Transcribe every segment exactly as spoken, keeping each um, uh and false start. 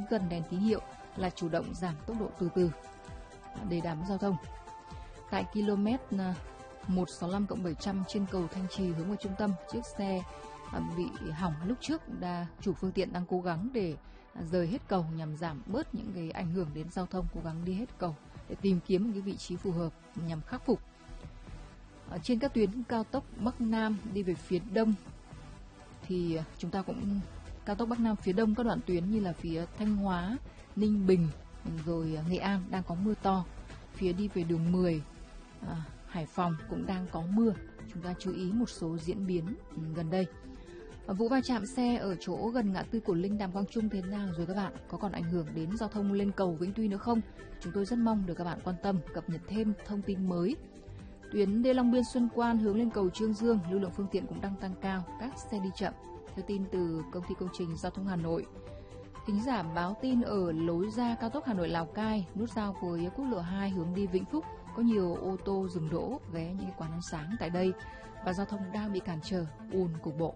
gần đèn tín hiệu là chủ động giảm tốc độ từ từ để đảm bảo giao thông. Tại km một sáu năm cộng bảy trăm trên cầu Thanh Trì hướng vào trung tâm, chiếc xe bị hỏng lúc trước đã chủ phương tiện đang cố gắng để rời hết cầu nhằm giảm bớt những cái ảnh hưởng đến giao thông, cố gắng đi hết cầu để tìm kiếm một cái vị trí phù hợp nhằm khắc phục. Ở trên các tuyến cao tốc Bắc Nam đi về phía đông thì chúng ta cũng cao tốc Bắc Nam phía đông các đoạn tuyến như là phía Thanh Hóa, Ninh Bình rồi Nghệ An đang có mưa to. Phía đi về đường mười à, Hải Phòng cũng đang có mưa. Chúng ta chú ý một số diễn biến gần đây. Vụ va chạm xe ở chỗ gần ngã tư Cổ Linh Đàm Quang Trung thế nào rồi các bạn? Có còn ảnh hưởng đến giao thông lên cầu Vĩnh Tuy nữa không? Chúng tôi rất mong được các bạn quan tâm, cập nhật thêm thông tin mới. Tuyến đê Long Biên Xuân Quan hướng lên cầu Chương Dương, lưu lượng phương tiện cũng đang tăng cao, các xe đi chậm. Theo tin từ Công ty Công trình Giao thông Hà Nội, thính giả báo tin ở lối ra cao tốc Hà Nội Lào Cai, nút giao với quốc lộ hai hướng đi Vĩnh Phúc, có nhiều ô tô dừng đỗ ghé những quán ăn sáng tại đây và giao thông đang bị cản trở, ùn cục bộ.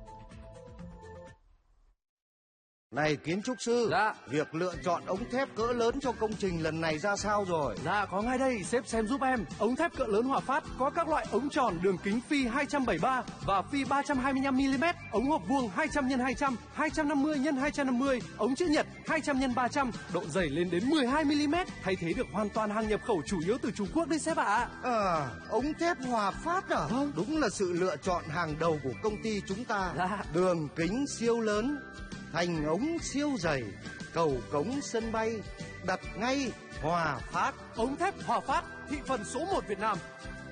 Này kiến trúc sư, dạ. Việc lựa chọn ống thép cỡ lớn cho công trình lần này ra sao rồi? Dạ có ngay đây, sếp xem giúp em. Ống thép cỡ lớn Hòa Phát có các loại ống tròn đường kính phi hai trăm bảy mươi ba và phi ba trăm hai mươi lăm mi li mét, ống hộp vuông hai trăm nhân hai trăm, hai trăm năm mươi nhân hai trăm năm mươi, ống chữ nhật hai trăm nhân ba trăm, độ dày lên đến mười hai mi li mét, thay thế được hoàn toàn hàng nhập khẩu chủ yếu từ Trung Quốc đấy sếp ạ. À. à, ống thép Hòa Phát à? Vâng. Đúng là sự lựa chọn hàng đầu của công ty chúng ta. Dạ. Đường kính siêu lớn, thành ống siêu dày, cầu cống sân bay, đặt ngay Hòa Phát. Ống thép Hòa Phát, thị phần số một Việt Nam.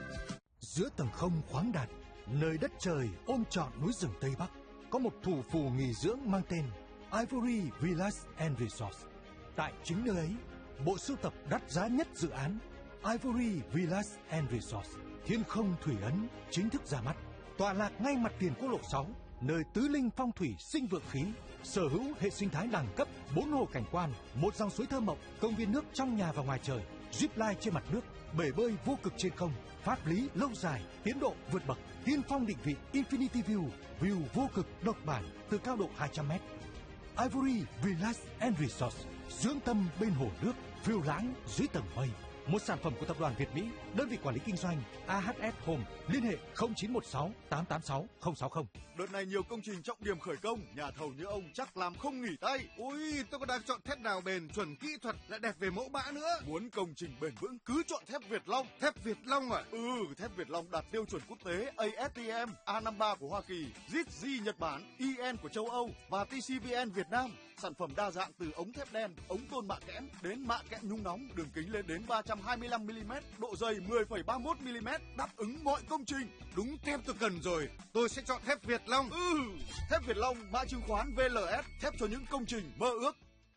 Giữa tầng không khoáng đạt, nơi đất trời ôm trọn núi rừng Tây Bắc, có một thủ phủ nghỉ dưỡng mang tên Ivory Villas and Resorts. Tại chính nơi ấy, bộ sưu tập đắt giá nhất dự án Ivory Villas and Resorts Thiên Không Thủy Ấn chính thức ra mắt. Tọa lạc ngay mặt tiền quốc lộ sáu, nơi tứ linh phong thủy sinh vượng khí, sở hữu hệ sinh thái đẳng cấp, bốn hồ cảnh quan, một dòng suối thơ mộng, công viên nước trong nhà và ngoài trời, zip line trên mặt nước, bể bơi vô cực trên không, pháp lý lâu dài, tiến độ vượt bậc, tiên phong định vị Infinity View, view vô cực độc bản từ cao độ hai trăm mét. Ivory Villas and Resorts, dưỡng tâm bên hồ nước, phiêu lãng dưới tầng mây. Một sản phẩm của tập đoàn Việt Mỹ, đơn vị quản lý kinh doanh a hát ét Home, liên hệ không chín một sáu tám tám sáu không sáu không. Đợt này nhiều công trình trọng điểm khởi công, nhà thầu như ông chắc làm không nghỉ tay. Ui, tôi còn đang chọn thép nào bền, chuẩn kỹ thuật lại đẹp về mẫu mã nữa. Muốn công trình bền vững cứ chọn thép Việt Long. Thép Việt Long à? Ừ, thép Việt Long đạt tiêu chuẩn quốc tế a ét tê em, A năm mươi ba của Hoa Kỳ, zét giê Nhật Bản, i en của châu Âu và tê xê vê en Việt Nam. Sản phẩm đa dạng từ ống thép đen, ống tôn mạ kẽm đến mạ kẽm nhung nóng, đường kính lên đến ba trăm hai mươi lăm mi li mét, độ dày mười phẩy ba mươi mốt mi li mét, đáp ứng mọi công trình. Đúng thép tôi cần rồi, tôi sẽ chọn thép Việt Long. Ừ, thép Việt Long, mã chứng khoán vê lờ ét, thép cho những công trình mơ ước.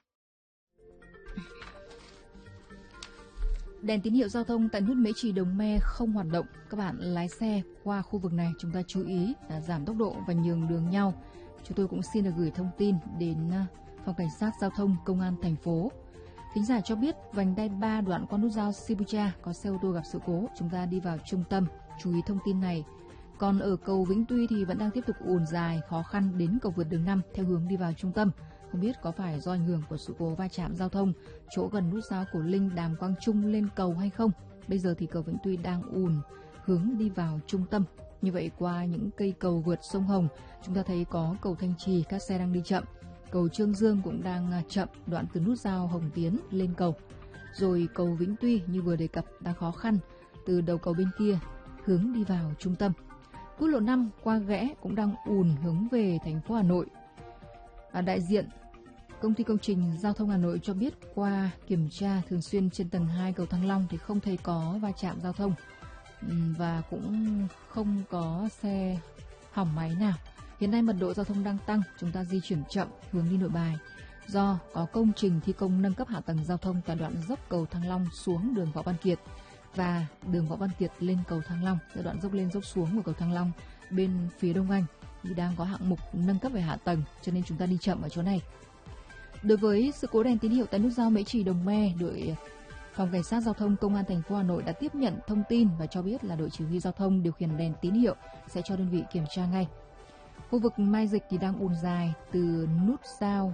Đèn tín hiệu giao thông tại nút Mễ Trì Đồng Me không hoạt động. Các bạn lái xe qua khu vực này chúng ta chú ý là giảm tốc độ và nhường đường nhau. Chúng tôi cũng xin được gửi thông tin đến Phòng Cảnh sát Giao thông Công an thành phố. Thính giả cho biết vành đai ba đoạn qua nút giao Sibucha có xe ô tô gặp sự cố, chúng ta đi vào trung tâm, chú ý thông tin này. Còn ở cầu Vĩnh Tuy thì vẫn đang tiếp tục ùn dài, khó khăn đến cầu vượt đường năm theo hướng đi vào trung tâm. Không biết có phải do ảnh hưởng của sự cố va chạm giao thông chỗ gần nút giao Cổ Linh Đàm Quang Trung lên cầu hay không? Bây giờ thì cầu Vĩnh Tuy đang ùn hướng đi vào trung tâm. Như vậy qua những cây cầu vượt sông Hồng, chúng ta thấy có cầu Thanh Trì các xe đang đi chậm. Cầu Chương Dương cũng đang chậm đoạn từ nút giao Hồng Tiến lên cầu. Rồi cầu Vĩnh Tuy như vừa đề cập đang khó khăn từ đầu cầu bên kia hướng đi vào trung tâm. Quốc lộ năm qua Ghẽ cũng đang ùn hướng về thành phố Hà Nội. À, đại diện Công ty Công trình Giao thông Hà Nội cho biết qua kiểm tra thường xuyên trên tầng hai cầu Thăng Long thì không thấy có va chạm giao thông và cũng không có xe hỏng máy nào. Hiện nay mật độ giao thông đang tăng, chúng ta di chuyển chậm hướng đi Nội Bài do có công trình thi công nâng cấp hạ tầng giao thông tại đoạn dốc cầu Thăng Long xuống đường Võ Văn Kiệt và đường Võ Văn Kiệt lên cầu Thăng Long. Ở đoạn dốc lên dốc xuống của cầu Thăng Long bên phía Đông Anh thì đang có hạng mục nâng cấp về hạ tầng, cho nên chúng ta đi chậm ở chỗ này. Đối với sự cố đèn tín hiệu tại nút giao Mễ Trì Đồng Me, đội Phòng Cảnh sát Giao thông Công an thành phố Hà Nội đã tiếp nhận thông tin và cho biết là đội chỉ huy giao thông điều khiển đèn tín hiệu sẽ cho đơn vị kiểm tra ngay. Khu vực Mai Dịch thì đang ùn dài từ nút giao